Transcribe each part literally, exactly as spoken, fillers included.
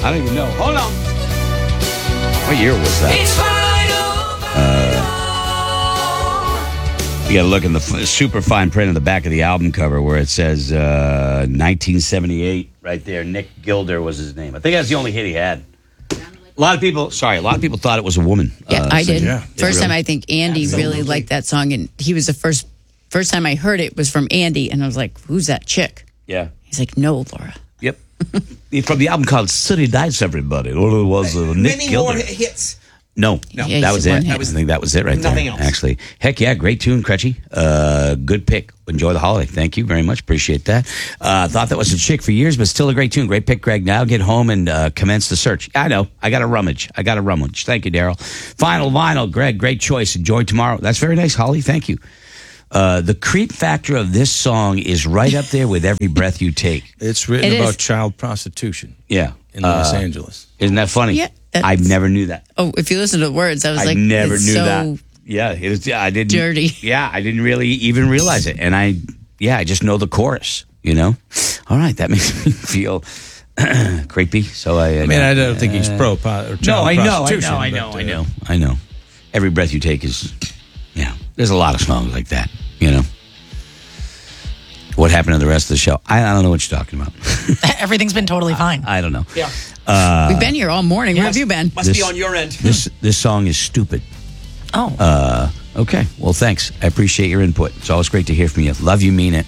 I don't even know. Hold on. What year was that? Uh, you got to look in the f- super fine print on the back of the album cover where it says uh, nineteen seventy-eight right there. Nick Gilder was his name. I think that's the only hit he had. A lot of people, sorry, a lot of people thought it was a woman. Yeah, uh, I did. yeah. First really? time I think Andy Absolutely. really liked that song, and he was the first first time I heard it was from Andy, and I was like, "Who's that chick?" Yeah. He's like, "No, Laura." Yep. From the album called City Dice, everybody. Or it was uh, Nick Many Gilder. more hits. No, No. Yeah, that he was said it. one hit. I think that was it right Nothing there. else. Actually, heck yeah, great tune, Cretchy. Uh, good pick. Enjoy the holiday. Thank you very much. Appreciate that. Uh, thought that was a chick for years, but still a great tune. Great pick, Greg. Now get home and uh, commence the search. I know. I got a rummage. I got a rummage. Thank you, Daryl. Final vinyl, Greg. Great choice. Enjoy tomorrow. That's very nice, Holly. Thank you. Uh, the creep factor of this song is right up there with Every Breath You Take. It's written It about is. child prostitution Yeah. in Los Uh, Angeles. Isn't that funny? Yeah, I that's- never knew that. Oh, if you listen to the words, I was I like, never it's knew so that. Yeah, it was. Yeah, I didn't. dirty. Yeah, I didn't really even realize it, and I, yeah, I just know the chorus. You know. All right, that makes me feel creepy. So I. I mean, I don't think he's pro po- or child No, I know, I prostitution. know, I know, but, I uh, know, I know. Every breath you take is, yeah. There's a lot of songs like that. You know. What happened to the rest of the show? I, I don't know what you're talking about. Everything's been totally fine. I don't know. Yeah. We've been here all morning. Where have you been? Must This- be on your end. This this song is stupid. Oh. Uh, okay. Well, thanks. I appreciate your input. It's always great to hear from you. Love you, mean it.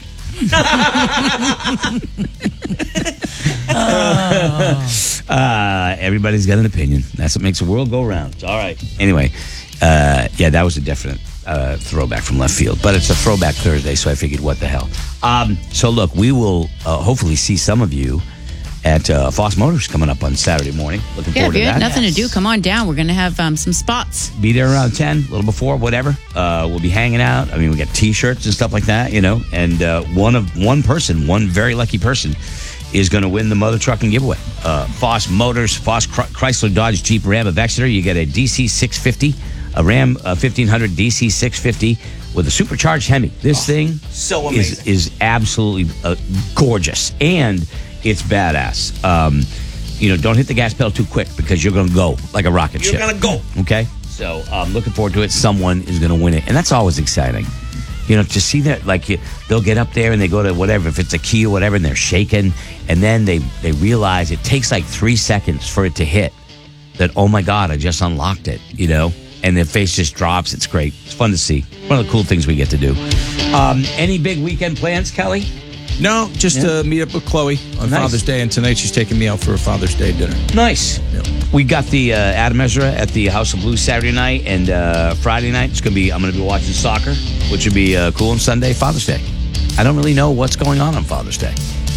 uh, everybody's got an opinion. That's what makes the world go round. All right. Anyway, uh, yeah, that was a definite uh, throwback from left field. But it's a throwback Thursday, so I figured, what the hell. Um, so, look, we will uh, hopefully see some of you at uh, Foss Motors coming up on Saturday morning. Looking Yeah, forward if you to have that. nothing to do, come on down. We're going to have um, some spots. Be there around ten, a little before, whatever. Uh, we'll be hanging out. I mean, we got T-shirts and stuff like that, you know. And uh, one of one person, one very lucky person, is going to win the Mother Trucking giveaway. Uh, Foss Motors, Foss Chr- Chrysler Dodge Jeep Ram of Exeter. You get a D C six fifty, a Ram uh, fifteen hundred D C six fifty with a supercharged Hemi. This thing so is amazing. is absolutely uh, gorgeous, and it's badass. Um, you know, don't hit the gas pedal too quick because you're going to go like a rocket You're ship. gonna go. Okay, so I'm looking forward to it. Someone is going to win it, and that's always exciting. You know, to see that, like, you, they'll get up there and they go to whatever, if it's a key or whatever, and they're shaking, and then they they realize it takes like three seconds for it to hit. That, oh my God, I just unlocked it. You know, and their face just drops. It's great. It's fun to see. One of the cool things we get to do. Um, any big weekend plans, Kelly? No, just Yeah. to meet up with Chloe on Nice. Father's Day, and tonight she's taking me out for a Father's Day dinner. Nice. Yep. We got the uh, Adam Ezra at the House of Blues Saturday night, and uh, Friday night it's gonna be. I'm gonna be watching soccer, which would be uh, cool. On Sunday, Father's Day. I don't really know what's going on on Father's Day.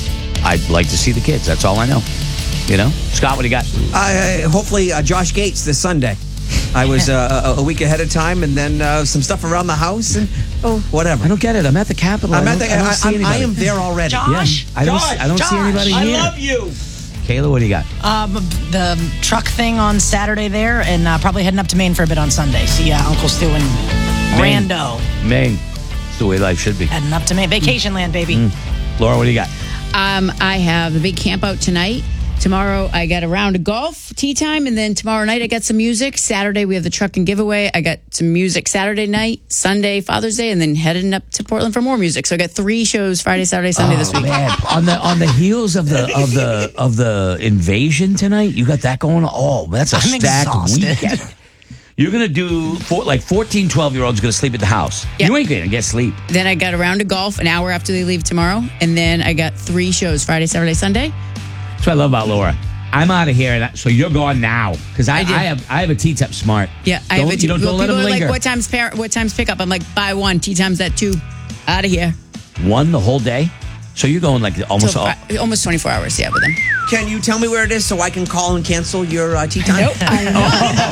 I'd like to see the kids. That's all I know. You know, Scott, what do you got? Uh, hopefully, uh, Josh Gates this Sunday. I was uh, a, a week ahead of time, and then uh, some stuff around the house, and oh, whatever. I don't get it. I'm at the Capitol. I'm I at don't, the. I don't I, see I'm- anybody. I am there already. Josh? Yeah, I don't. I don't see Josh, anybody I here. love you. Kayla, what do you got? Um, the um, truck thing on Saturday there, and uh, probably heading up to Maine for a bit on Sunday. See uh, Uncle Stu and Maine. Rando Maine. It's the way life should be. heading up to Maine. Vacation land, baby. Laura, what do you got? Um, I have the big camp out tonight. Tomorrow I got a round of golf, tea time, and then tomorrow night I got some music. Saturday we have the trucking giveaway. I got some music Saturday night, Sunday Father's Day, and then heading up to Portland for more music. So I got three shows Friday, Saturday, Sunday this week. Man, on the on the heels of the of the of the invasion tonight, you got that going. Oh, that's a I'm stacked exhausted. weekend. You're gonna do four, like fourteen, twelve year olds gonna sleep at the house. Yep. You ain't gonna get sleep. Then I got a round of golf an hour after they leave tomorrow, and then I got three shows Friday, Saturday, Sunday. That's what I love about Laura. I'm out of here, and I- so you're gone now because I, I, I did. have I have a tea time smart. Yeah, I don't, have a you don't, well, don't let people them are linger. like, what time's parent? What time's pickup? I'm like, buy one, tea time's at two, out of here. One the whole day. So you're going like almost So, all. uh, almost twenty-four hours, yeah, with them. Can you tell me where it is so I can call and cancel your uh, tea time? Nope, I am not.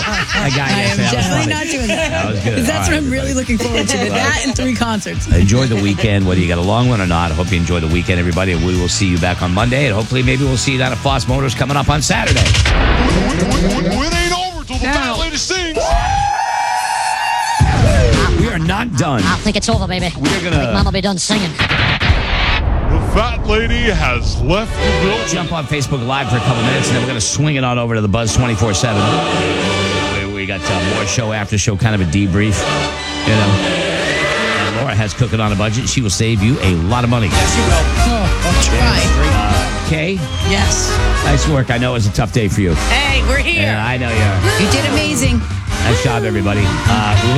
I got I you. am That was definitely funny. not doing that. That was good. Because that's All what right, I'm really looking forward to. That and three concerts. Enjoy the weekend, whether you got a long one or not. I hope you enjoy the weekend, everybody. And we will see you back on Monday. And hopefully, maybe we'll see you down at Foss Motors coming up on Saturday. It ain't over till the Now- fat lady sings. We are not done. I think it's over, baby. We're gonna- I think Mama be done singing. The fat lady has left the building. Jump on Facebook Live for a couple minutes, and then we're going to swing it on over to the Buzz twenty-four seven. We, we got uh, more show after show, kind of a debrief. You know, and Laura has cooking on a budget. She will save you a lot of money. Yes, you will. I'll try. Okay, Yes. nice work. I know it was a tough day for you. Hey, we're here. Yeah, I know you are. You did amazing. Nice job, everybody. Uh,